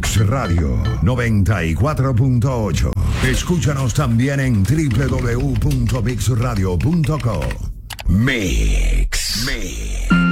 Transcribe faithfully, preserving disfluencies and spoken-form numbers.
Mix Radio noventa y cuatro punto ocho. Escúchanos también en doble u doble u doble u punto mix radio punto com. Mix. Mix.